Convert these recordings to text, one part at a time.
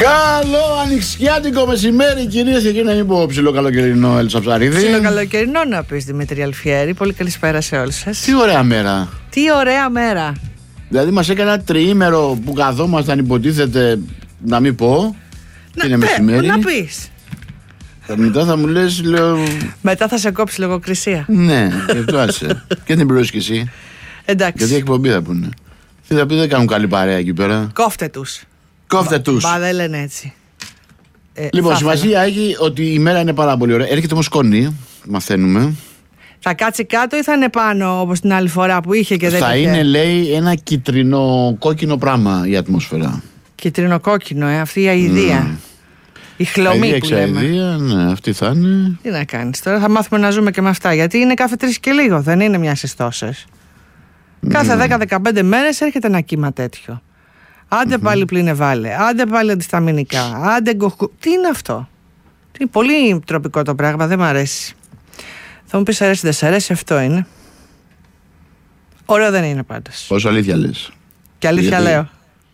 Καλό ανοιξιάτικο μεσημέρι, κυρίες και κύριοι. Να μην πω ψηλό καλοκαιρινό, Έλσα Ψαρίδη. Ψηλό καλοκαιρινό να πεις, Δημήτρη Αλφιέρη. Πολύ καλησπέρα σε όλους σας. Τι ωραία μέρα. Τι ωραία μέρα. Δηλαδή μας έκανε ένα τριήμερο που καθόμασταν, υποτίθεται, να μην πω. Είναι μεσημέρι. Να πεις. Μετά θα μου λες, λέω. Μετά θα σε κόψει λογοκρισία. Ναι, και το άσε. Και την πληρώσεις κι εσύ. Εντάξει. Γιατί εκπομπή θα πούνε. Τι θα πει, δεν κάνουν καλή παρέα εκεί πέρα. Κόφτε τους. Κόφτε τους. Μπα, δεν λένε έτσι. Λοιπόν, σημασία έχει ότι η μέρα είναι πάρα πολύ ωραία. Έρχεται όμως σκόνη, μαθαίνουμε. Θα κάτσει κάτω ή θα είναι πάνω όπως την άλλη φορά που είχε και δεν είχε? Θα είναι, λέει, ένα κίτρινο-κόκκινο πράγμα η ατμόσφαιρα. Κίτρινο-κόκκινο, αυτή η αηδία. Η χλωμή που λέμε. Αηδία, ναι, αυτή θα είναι. Τι να κάνεις τώρα, θα μάθουμε να ζούμε και με αυτά. Γιατί είναι κάθε 3 και λίγο, δεν είναι μια συστώσεις. Κάθε 10-15 μέρες έρχεται ένα κύμα τέτοιο. Άντε πάλι πλήνε-βάλε, άντε πάλι αντισταμινικά, άντε γκοχκου. Τι είναι αυτό? Είναι πολύ τροπικό το πράγμα, δεν μ' αρέσει. Θα μου πεις αρέσει, δεν σ' αρέσει, αυτό είναι. Ωραίο δεν είναι πάντως. Πόσο αλήθεια λες? Και αλήθεια λέω.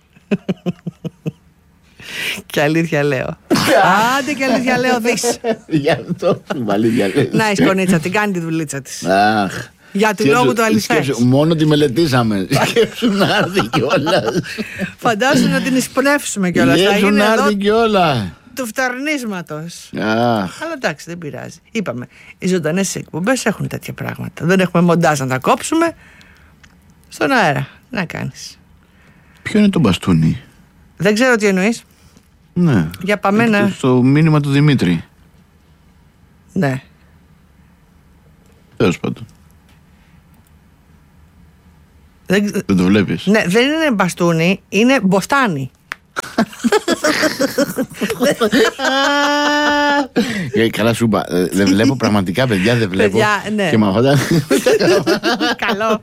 Και αλήθεια λέω. Άντε και αλήθεια λέω δεις. Για αυτό αλήθεια λες. Να η σκονίτσα, την κάνει τη δουλίτσα της. Αχ. Για του λόγου του αληθές. Μόνο τη μελετήσαμε. Σκέψου να έρθει κιόλας. Φαντάσου να την εισπνεύσουμε κιόλας. Σκέψου να έρθει κιόλας. Του φτερνίσματος. Αχ. Αλλά εντάξει, δεν πειράζει. Είπαμε, οι ζωντανές εκπομπές έχουν τέτοια πράγματα. Δεν έχουμε μοντάζ να τα κόψουμε. Στον αέρα. Να κάνεις. Ποιο είναι το μπαστούνι? Δεν ξέρω τι εννοείς. Ναι. Για παμένα. Στο μήνυμα του Δημήτρη. Ναι. Τέλος πάντων. Δεν το βλέπεις? Ναι, δεν είναι μπαστούνι, είναι μποστάνι. Καλά σου είπα. Δεν βλέπω πραγματικά, παιδιά, δεν βλέπω. Παιδιά, ναι. Και μαχόταν. Καλό.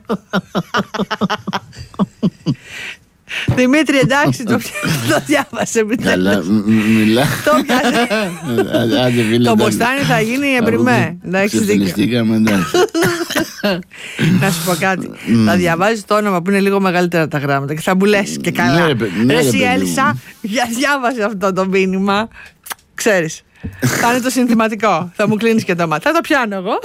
Δημήτρη, εντάξει, το διάβασε. Καλά, μιλά. Το πιάσε. Το μποστάνι θα γίνει εμπριμέ. Να έχεις δίκιο. Να σου πω κάτι. Θα διαβάζεις το όνομα που είναι λίγο μεγαλύτερα τα γράμματα και θα μου λες και καλά. Ρε εσύ Έλσα, διάβασε αυτό το μήνυμα. Ξέρεις, θα είναι το συνθηματικό. Θα μου κλείνεις και το μάτι. Θα το πιάνω εγώ.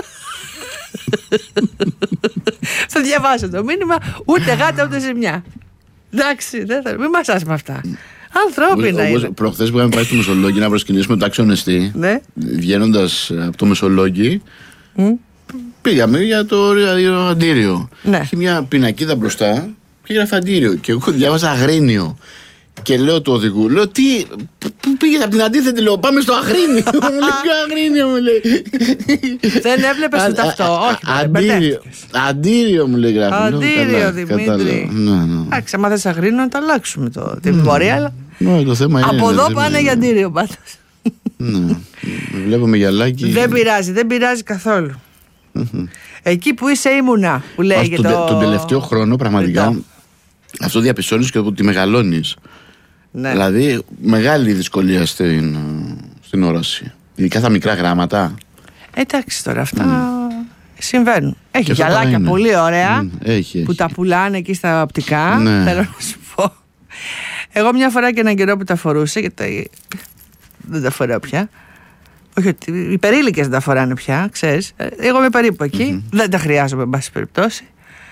Θα διαβάσω το μήνυμα. Ούτε γάτα ούτε ζημιά. Εντάξει, δεν θα. Μην μασάς με αυτά. Ανθρώπινα είναι. Προχθές που είχαμε πάει στο Μεσολόγγι να προσκυνήσουμε το Άξιο Νεστή, βγαίνοντας από το Μεσολόγγι, πήγαμε για το αντίριο. Είχε μια πινακίδα μπροστά και γράφει αντίριο. Και εγώ διάβαζα Αγρίνιο. Και λέω του οδηγού, λέω τι, πού πήγες από την αντίθετη, λέω πάμε στο Αγρίνιο. Μου λέει ποιο Αγρίνιο, μου λέει. Δεν έβλεπες ούτε αυτό, όχι. Αντίριο μου λέει γράφει. Αντίριο, Δημήτρη. Εντάξει, άμα θες Αγρίνιο να το αλλάξουμε την πορεία, αλλά από εδώ πάνε για αντίριο πάντως. Ναι, βλέπουμε γυαλάκι. Δεν πειράζει καθόλου. Εκεί που είσαι ήμουνα, που λέγεται τον τελευταίο χρόνο πραγματικά. Αυτό διαπιστώνεις και ότι μεγαλώνεις. Ναι. Δηλαδή μεγάλη δυσκολία στην όραση. Ειδικά τα μικρά γράμματα. Εντάξει τώρα αυτά συμβαίνουν. Έχει γυαλάκια πολύ ωραία που τα πουλάνε εκεί στα οπτικά. Ναι. Θέλω να σου πω. Εγώ μια φορά και έναν καιρό που τα φορούσα, γιατί δεν τα φοράω πια. Όχι ότι οι περίλικες δεν τα φοράνε πια, ξέρεις. Εγώ είμαι περίπου εκεί. Δεν τα χρειάζομαι, εν πάση περιπτώσει.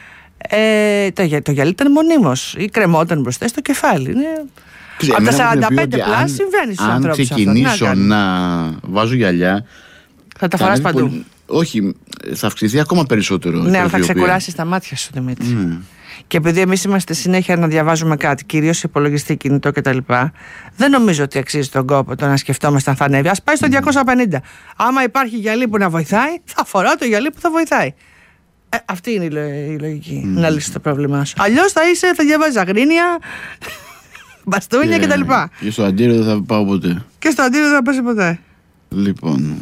Το γυαλί ήταν μονίμως ή κρεμόταν μπροστά στο κεφάλι. Από τα 45 πλάς συμβαίνει στους ανθρώπους. Αν ξεκινήσω να βάζω γυαλιά, θα τα φοράς παντού. Όχι, θα αυξηθεί ακόμα περισσότερο. Ναι, αλλά θα ξεκουράσεις τα μάτια σου, Δημήτρη. Και επειδή εμείς είμαστε συνέχεια να διαβάζουμε κάτι, κυρίως υπολογιστή, κινητό κτλ., δεν νομίζω ότι αξίζει τον κόπο το να σκεφτόμαστε αν θα ανέβει. Ας πάει στο 250. Άμα υπάρχει γυαλί που να βοηθάει, θα φοράω το γυαλί που θα βοηθάει. Αυτή είναι η λογική να λύσει το πρόβλημά σου. Αλλιώς θα διαβάζεις Αγρίνια, μπαστούνια κτλ. Και στο αντίριο δεν θα πάω ποτέ. Και στο αντίριο δεν θα πας ποτέ. Λοιπόν.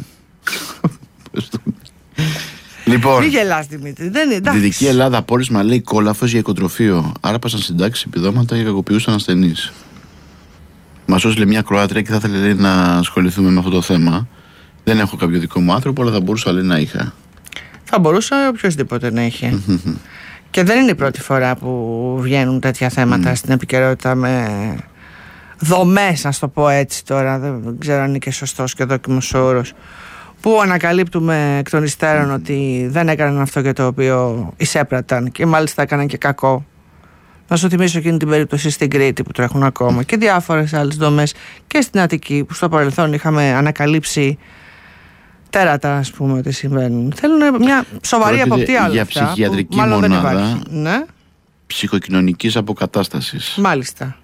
Μη γελάς, Δημήτρη. Δυτική Ελλάδα πόρισμα λέει κόλαφος για οικοτροφείο. Άρα πάσαν συντάξεις, επιδόματα και κακοποιούσαν ασθενείς. Μας έστειλε μια Κροάτρια και θα ήθελε να ασχοληθούμε με αυτό το θέμα. Δεν έχω κάποιο δικό μου άνθρωπο, αλλά θα μπορούσα να είχα. Θα μπορούσα οποιοδήποτε να είχε. Και δεν είναι η πρώτη φορά που βγαίνουν τέτοια θέματα στην επικαιρότητα με δομές, να το πω έτσι τώρα, δεν ξέρω αν είναι και σωστός και δόκιμος όρος, που ανακαλύπτουμε εκ των υστέρων ότι δεν έκαναν αυτό για το οποίο εισέπραταν και μάλιστα έκαναν και κακό. Να σου θυμίσω εκείνη την περίπτωση στην Κρήτη που τρέχουν ακόμα και διάφορες άλλες δομές και στην Αττική που στο παρελθόν είχαμε ανακαλύψει τέρατα, ας πούμε, ότι συμβαίνουν. Θέλουν μια σοβαρή εποπτεία για ψυχιατρική μονάδα, ναι, ψυχοκοινωνικής αποκατάστασης. Μάλιστα.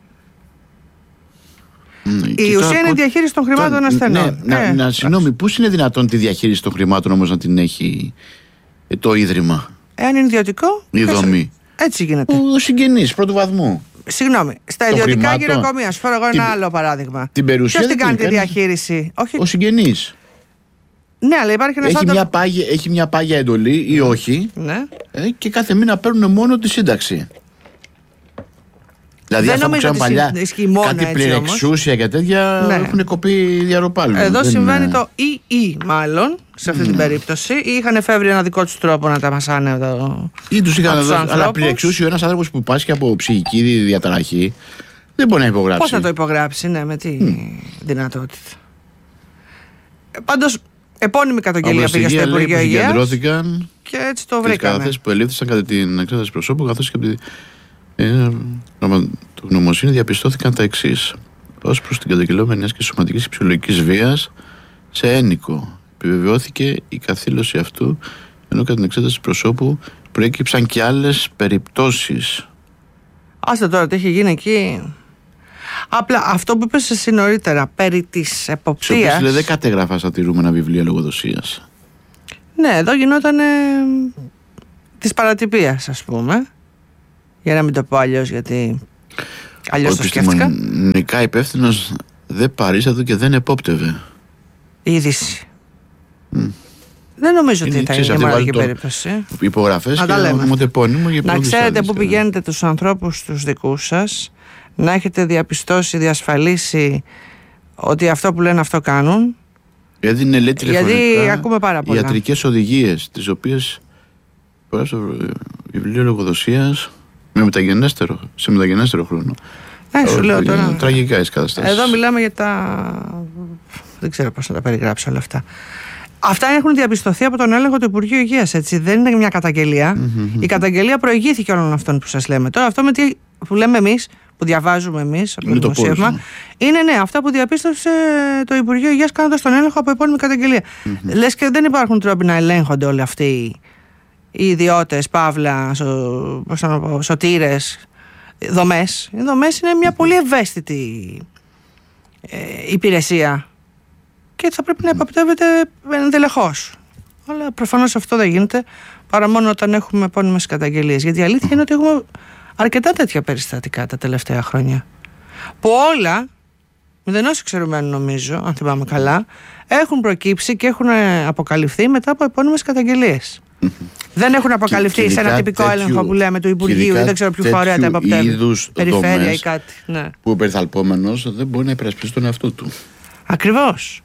Η ουσία είναι η διαχείριση των χρημάτων ασθενών. Συγγνώμη, πώς είναι δυνατόν τη διαχείριση των χρημάτων όμως να την έχει το Ίδρυμα? Εάν είναι ιδιωτικό, η δομή. Έτσι γίνεται. Ο συγγενής πρώτου βαθμού. Συγγνώμη, στα ιδιωτικά γυναικομεία, σου φέρω εγώ ένα άλλο παράδειγμα. Την περιουσία. Ποιος την κάνει τη διαχείριση? Ο συγγενής. Ναι, αλλά υπάρχει ένας έχει μια πάγια εντολή ή όχι, ναι. Και κάθε μήνα παίρνουν μόνο τη σύνταξη. Δηλαδή δεν αυτά που ξέρουν παλιά, κάτι πληρεξούσια και τέτοια, ναι, έχουν κοπεί διαρροπάλου. Εδώ συμβαίνει το ή μάλλον σε αυτή την περίπτωση, ή είχαν εφεύρει ένα δικό τους τρόπο να τα μασάνε εδώ. Ή τους είχαν δώσει, αλλά πληρεξούσιο ένας άνθρωπος που πάσχει από ψυχική διαταραχή δεν μπορεί να υπογράψει. Πώς θα το υπογράψει, ναι, με τι δυνατότητα? Πάντως, επώνυμη καταγγελία πήγε στο Υπουργείο Υγείας. Συγκεντρώθηκαν και έτσι το βρήκαμε. Τις καταθέσεις που ελήφθησαν κατά την εξέταση προσώπου, καθώς και από το γνωμοσύνη διαπιστώθηκαν τα εξής. Ως προς την καταγγελόμενη άσκηση σωματικής και ψυχολογικής βίας σε ένικο, επιβεβαιώθηκε η καθήλωση αυτού, ενώ κατά την εξέταση προσώπου προέκυψαν και άλλες περιπτώσεις. Άστε τώρα τι έχει γίνει εκεί. Απλά αυτό που είπες εσύ νωρίτερα περί της εποπτείας. Σε δεν κατέγραφα στα τηρούμενα βιβλία λογοδοσίας. Ναι, εδώ γινόταν της παρατυπίας, ας πούμε. Για να μην το πω αλλιώς, γιατί αλλιώς το σκέφτηκα. Ο επιστημονικά υπεύθυνος δεν παρήσατο και δεν επόπτευε. Είδηση. Δεν νομίζω ότι θα είναι η μοναδική περίπτωση. Υπογραφές και ομοτεπώνυμο. Να ξέρετε πού πηγαίνετε τους ανθρώπους τους δικούς σας, να έχετε διαπιστώσει, διασφαλίσει ότι αυτό που λένε αυτό κάνουν. Γιατί είναι, λέει, γιατί ακούμε πάρα πολλά. Ιατρικές οδηγίες, τις οποίες υπογράψω βιβλίο λογοδοσίας σε μεταγενέστερο χρόνο. Σου λέω τώρα. Τραγικά οι καταστάσεις. Εδώ μιλάμε για τα. Δεν ξέρω πώς θα τα περιγράψω όλα αυτά. Αυτά έχουν διαπιστωθεί από τον έλεγχο του Υπουργείου Υγείας, έτσι. Δεν είναι μια καταγγελία. Η καταγγελία προηγήθηκε όλων αυτών που σας λέμε. Τώρα αυτό με τι που λέμε εμείς, που διαβάζουμε εμείς από το δημοσίευμα, είναι ναι, αυτά που διαπίστωσε το Υπουργείο Υγείας κάνοντας τον έλεγχο από επώνυμη καταγγελία. Λες και δεν υπάρχουν τρόποι να ελέγχονται όλοι αυτοί οι ιδιώτες, παύλα, σωτήρες, δομές. Οι δομές είναι μια πολύ ευαίσθητη υπηρεσία και θα πρέπει να εποπτεύεται ενδελεχώς. Αλλά προφανώς αυτό δεν γίνεται παρά μόνο όταν έχουμε επώνυμες καταγγελίες. Γιατί η αλήθεια είναι ότι έχουμε αρκετά τέτοια περιστατικά τα τελευταία χρόνια. Που όλα, μηδενός εξαιρουμένου νομίζω, αν θυμάμαι καλά, έχουν προκύψει και έχουν αποκαλυφθεί μετά από επώνυμες καταγγελίες. Δεν έχουν αποκαλυφθεί σε ένα τυπικό έλεγχο που λέμε του Υπουργείου ή δεν ξέρω ποιο φορέα τα εποπτεύει. Περιφέρεια ή κάτι. Ναι. Που ο περιθαλπόμενος δεν μπορεί να υπερασπίσει τον εαυτό του. Ακριβώς.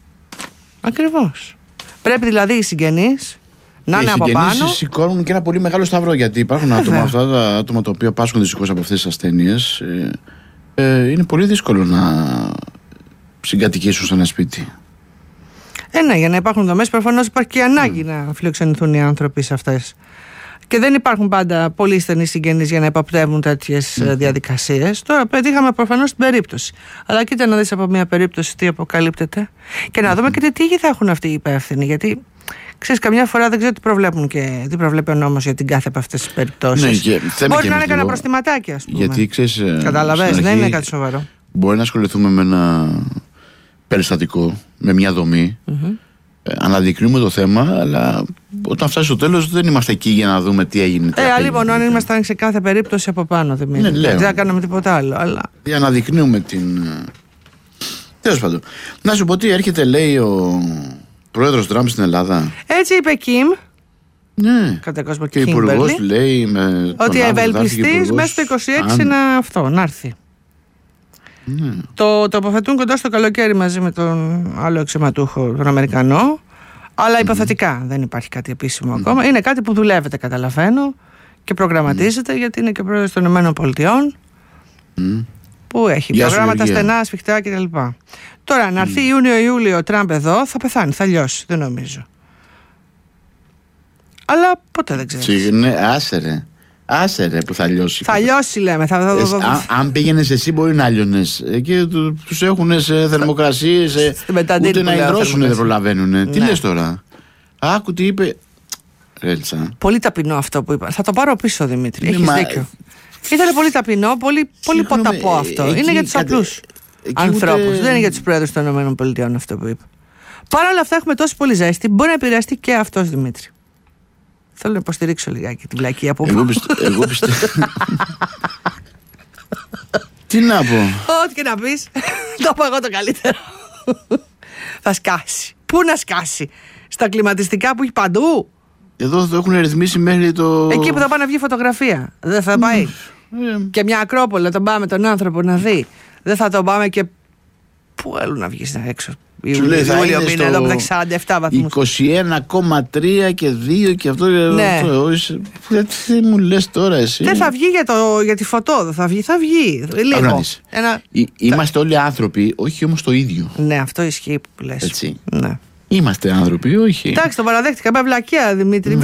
Πρέπει δηλαδή οι συγγενείς να είναι από πάνω. Οι συγγενείς σηκώνουν και ένα πολύ μεγάλο σταυρό, γιατί υπάρχουν αυτά τα άτομα τα οποία πάσχουν δυστυχώς από αυτές τις ασθένειες. Είναι πολύ δύσκολο να συγκατοικήσουν σε ένα σπίτι. Ναι, για να υπάρχουν δομές προφανώς υπάρχει και ανάγκη να φιλοξενηθούν οι άνθρωποι σε αυτές. Και δεν υπάρχουν πάντα πολύ στενοί συγγενείς για να υποπτεύουν τέτοιες διαδικασίες. Τώρα πετύχαμε προφανώς την περίπτωση. Αλλά κοίτα να δεις από μια περίπτωση τι αποκαλύπτεται και να δούμε και τι τύχη θα έχουν αυτοί οι υπεύθυνοι. Γιατί ξέρεις, καμιά φορά δεν ξέρω τι προβλέπουν και τι προβλέπει ο νόμος για την κάθε από αυτές τις περιπτώσεις. Μπορεί να είναι κανένα προστιματάκι, ας πούμε. Γιατί ξέρεις. Καταλαβαίνεις, δεν είναι κάτι σοβαρό. Μπορεί να ασχοληθούμε με ένα περιστατικό, με μια δομή. Αναδεικνύουμε το θέμα, αλλά όταν φτάσει στο τέλος δεν είμαστε εκεί για να δούμε τι έγινε. Λοιπόν, αν ήμασταν σε κάθε περίπτωση από πάνω, δεν θα κάναμε τίποτα άλλο. Αλλά... Για να αναδεικνύουμε την. Τέλος πάντων. Να σου πω τι έρχεται, λέει ο πρόεδρος Τραμπ στην Ελλάδα. Έτσι είπε Κιμ. Ναι. Και ο υπουργός λέει. Ότι ευελπιστής μέσα στο 26 να έρθει. Ναι. Το τοποθετούν κοντά στο καλοκαίρι μαζί με τον άλλο αξιωματούχο, τον Αμερικανό. Αλλά υποθετικά δεν υπάρχει κάτι επίσημο ακόμα. Είναι κάτι που δουλεύεται, καταλαβαίνω, και προγραμματίζεται, γιατί είναι και ο πρόεδρος των ΗΠΑ. Που που έχει προγράμματα στενά, σφιχτά κτλ. Τώρα, να έρθει Ιούνιο-Ιούλιο ο Τραμπ εδώ, θα πεθάνει, θα λιώσει. Δεν νομίζω. Αλλά ποτέ δεν ξέρεις. Ναι, άσε ρε που θα λιώσει. Θα λιώσει, λέμε. Αν πήγαινες εσύ, μπορεί να λιώνες. Εκεί τους έχουν σε θερμοκρασίες. Ούτε να υδρώσουν δεν προλαβαίνουν. Τι λες τώρα? Άκου τι είπε. Ρέλτσα. Πολύ ταπεινό αυτό που είπα. Θα το πάρω πίσω, Δημήτρη. Έχεις δίκιο. Ήταν πολύ ταπεινό, πολύ ποταπό αυτό. Είναι για τους απλούς ανθρώπους. Δεν είναι για τους πρόεδρους των ΗΠΑ αυτό που είπα. Παρ' όλα αυτά έχουμε τόσο πολύ ζέστη. Μπορεί να επηρεαστεί και αυτός, Δημήτρη. Θέλω να υποστηρίξω λιγάκι την βλακία που εγώ πιστεύω. Τι να πω? Ό,τι και να πεις. Το πω εγώ το καλύτερο. Θα σκάσει. Πού να σκάσει? Στα κλιματιστικά που έχει παντού? Εδώ το έχουν ρυθμίσει μέχρι το... Εκεί που θα πάει να βγει φωτογραφία. Δεν θα πάει και μια Ακρόπολη να τον πάμε τον άνθρωπο να δει? Δεν θα τον πάμε και... Πού άλλο να βγεις έξω? Ιούλιο μήνα εδώ μεταξύ 47 βαθμούς. 21,3 και 2 και αυτό. Ναι. Τι μου λες τώρα εσύ? Δεν θα βγει για τη φωτό. Δεν θα βγει. Θα βγει. Λίγο. Είμαστε όλοι άνθρωποι, όχι όμως το ίδιο. Ναι, αυτό ισχύει που λες. Έτσι. Ναι. Είμαστε άνθρωποι, όχι. Εντάξει, το παραδέχτηκα. Με βλακεία, Δημήτρη.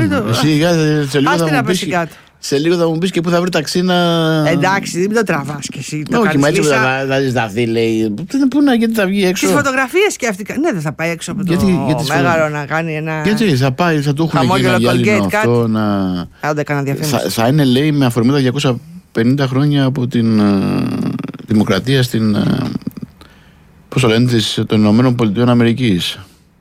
Σε λίγο θα μου πεις και πού θα βρει ταξί να... Εντάξει, μην το τραβάς κι εσύ. Όχι, μα έτσι θα ζηταθεί, λέει. Γιατί θα βγει έξω? Τις φωτογραφίες σκέφτηκα. Ναι, δεν θα πάει έξω από το Μέγαρο να κάνει ένα... Γιατί θα πάει, θα του έχουν γίνει ένα γυάλινο αυτό να... Θα είναι, λέει, με αφορμή τα 250 χρόνια από την δημοκρατία στην... Πώς το λένε, των Ηνωμένων Πολιτειών Αμερικής.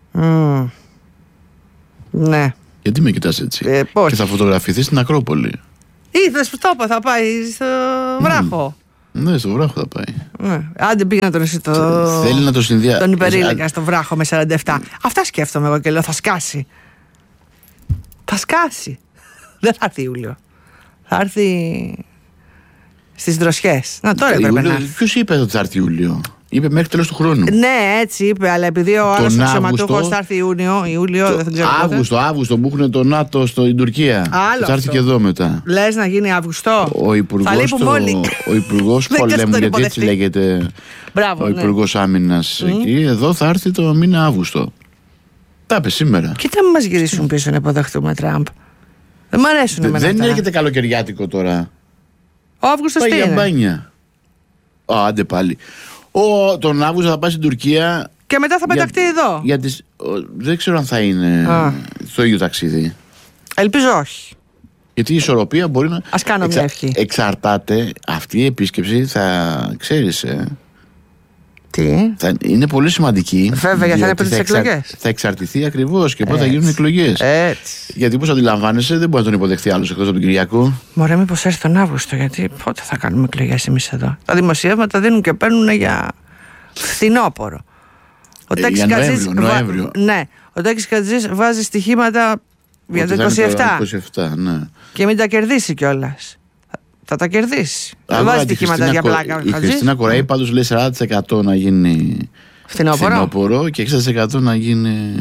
Ναι. Γιατί με κοιτάς έτσι? Και θα φωτογραφηθεί στην Ακρόπολη. Ήθελες που το είπα, θα πάει στο βράχο. Ναι, στο βράχο θα πάει. Άντε πήγαινα τον εσύ θέλει να το συνδυάσει. Τον υπερήλικα στο βράχο με 47. Αυτά σκέφτομαι εγώ και λέω θα σκάσει. Θα σκάσει. Δεν θα έρθει Ιούλιο. Θα έρθει στις δροσιές. Να τώρα έπρεπε να έρθει. Ποιος είπε ότι θα έρθει Ιούλιο? Είπε μέχρι τέλος του χρόνου. Ναι, έτσι είπε, αλλά επειδή ο άλλος αξιωματούχος θα έρθει Ιούλιο, δεν ξέρω πότε. Αύγουστο που έχουν το ΝΑΤΟ στην Τουρκία. Θα έρθει και εδώ μετά. Λες να γίνει Αύγουστο? Ο Υπουργός Πολέμου, γιατί έτσι λέγεται. Μπράβο, ο Υπουργός Άμυνας εκεί, εδώ θα έρθει το μήνα Αύγουστο. Τα είπε σήμερα. Κοίτα, μην μας γυρίσουν πίσω να υποδεχτούμε Τραμπ. Δεν μ' αρέσουν εμένα. Δεν έρχεται καλοκαιριάτικο τώρα. Ο Αύγουστος τι είναι? Μπάνια. Άντε πάλι. Τον Αύγουστο θα πάει στην Τουρκία. Και μετά θα πεταχτεί εδώ. Δεν ξέρω αν θα είναι στο ίδιο ταξίδι. Ελπίζω όχι. Γιατί η ισορροπία μπορεί να... Ας κάνω μια ευχή. Εξαρτάται αυτή η επίσκεψη, θα ξέρεις. Τι? Είναι πολύ σημαντική. Βέβαια, γιατί θα είναι πριν τις εκλογές. Θα εξαρτηθεί ακριβώς και πότε θα γίνουν εκλογές. Έτσι. Γιατί πώς αντιλαμβάνεσαι, δεν μπορεί να τον υποδεχθεί άλλος εκτός από τον Κυριακό. Μωρέ, μήπως έρθει τον Αύγουστο, γιατί πότε θα κάνουμε εκλογές εμείς εδώ? Τα δημοσιεύματα δίνουν και παίρνουν για φθινόπωρο. Για Νοέμβριο. Ναι, ο Τάκης Κατζής βάζει στοιχήματα για το 27. Ναι. Και μην τα κερδίσει κιόλας. Θα τα κερδίσει. Δεν βάζει στοιχήματα για πλάκα. Η Χριστίνα Κοραή πάντως λέει 40% να γίνει φθινόπωρο και 60% να γίνει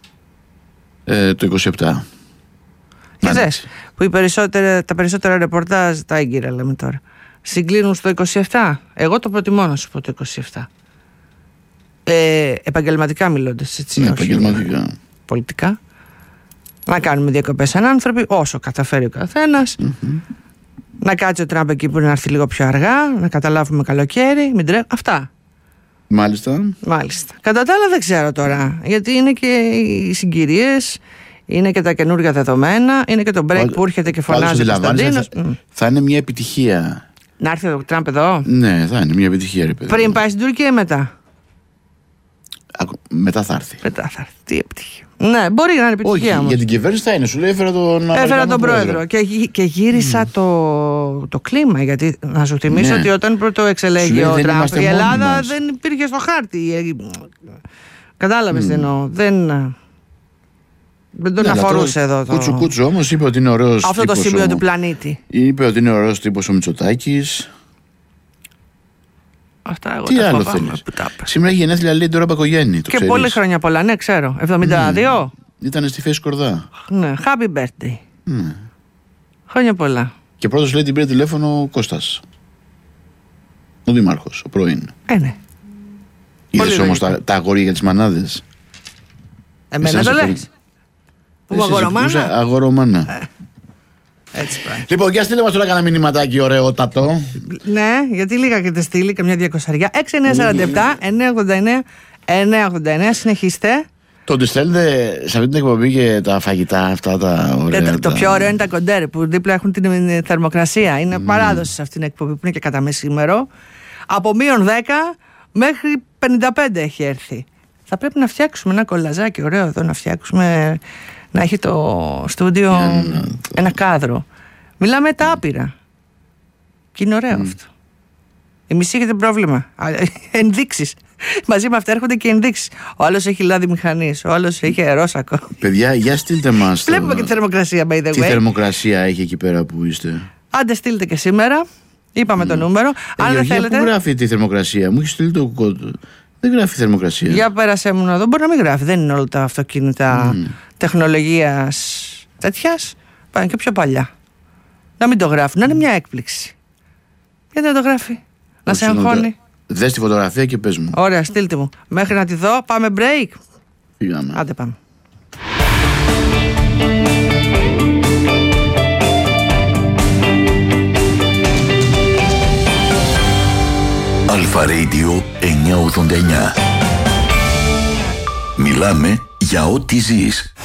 το 27. Και δες, που τα περισσότερα ρεπορτάζ, τα έγκυρα λέμε τώρα, συγκλίνουν στο 27. Εγώ το προτιμώ να σου πω το 27. Επαγγελματικά μιλώντας, έτσι. Ναι, επαγγελματικά. Πολιτικά. Να κάνουμε διακοπές σαν άνθρωποι, όσο καταφέρει ο καθένας. Να κάτσει ο Τραμπ εκεί που να έρθει λίγο πιο αργά, να καταλάβουμε καλοκαίρι, αυτά. Μάλιστα. Κατά τα άλλα δεν ξέρω τώρα, γιατί είναι και οι συγκυρίες, είναι και τα καινούργια δεδομένα, είναι και το break που έρχεται και φωνάζει ο Κωνσταντίνος. Θα είναι μια επιτυχία. Να έρθει ο Τραμπ εδώ. Ναι, θα είναι μια επιτυχία, ρε παιδί. Πριν πάει στην Τουρκία ή μετά? Μετά θα έρθει. Τι επιτυχία. Ναι, μπορεί να είναι επιτυχία. Όχι, για την κυβέρνηση θα είναι. Σου λέει έφερα τον πρόεδρο. Και γύρισα το κλίμα. Γιατί να σου θυμίσω ότι όταν πρώτο εξελέγει ο Τραμπ, η Ελλάδα δεν υπήρχε στο χάρτη. Κατάλαβες τι εννοώ. Δεν τον αφορούσε εδώ. Κούτσου όμως είπε ότι είναι ωραίος. Αυτό το σημείο του πλανήτη. Είπε ότι είναι ωραίος τύπος ο Μητσοτάκης. Αυτά εγώ τι άλλο θέλεις? Σήμερα έχει γενέθλια, λέει, τώρα Μπακογέννη. Και πολλή χρόνια πολλά, ναι, ξέρω. 72. Ήταν στη Φέση Κορδά. Ναι, happy birthday. Χρόνια πολλά. Και πρώτος, λέει, την πήρε τηλέφωνο ο Κώστας. Ο δήμαρχος, ο πρώην. Ναι. Είδες όμως τα αγόρια για τις μανάδες? Εμένα το λες? Που αγορομάνα. Αγορομάνα. Έτσι πάει. Λοιπόν, για στείλε μας τώρα κανένα μηνυματάκι ωραιότατο. Ναι, γιατί λίγα και τα στείλει, καμιά 200. 6947-989-989. Συνεχίστε. Τότε στέλνετε σε αυτή την εκπομπή και τα φαγητά αυτά τα ωραία. Το πιο ωραίο είναι τα κοντέρ που δίπλα έχουν την θερμοκρασία. Είναι παράδοση σε αυτήν την εκπομπή που είναι και κατά μεσήμερο. Από -10 μέχρι 55 έχει έρθει. Θα πρέπει να φτιάξουμε ένα κολαζάκι ωραίο εδώ, να φτιάξουμε, να έχει το στούντιο ένα κάδρο. Μιλάμε τα άπειρα. Και είναι ωραίο αυτό. Η μισή έχετε πρόβλημα. Ενδείξεις. Μαζί με αυτά έρχονται και ενδείξεις. Ο άλλος έχει λάδι μηχανής, ο άλλος έχει αερόσακο. Παιδιά, για στείλτε μας. Βλέπουμε και τη θερμοκρασία, by the way. Τι θερμοκρασία έχει εκεί πέρα που είστε? Άντε στείλτε και σήμερα. Είπαμε το νούμερο. Αν δεν θέλετε. Πού γράφει τη θερμοκρασία? Μου έχει στείλει το κόντο. Δεν γράφει θερμοκρασία. Για πέρασέ μου να δω. Μπορεί να μην γράφει. Δεν είναι όλα τα αυτοκίνητα τεχνολογίας τέτοιας. Πάνε και πιο παλιά. Να μην το γράφει. Να είναι μια έκπληξη. Γιατί να το γράφει? Να σε αγχώνει. Δες τη φωτογραφία και πες μου. Ωραία, στείλτε μου. Μέχρι να τη δω, πάμε break. Φύγαμε. Άντε πάμε. Αλφα Radio 989. Μιλάμε για ό,τι ζεις.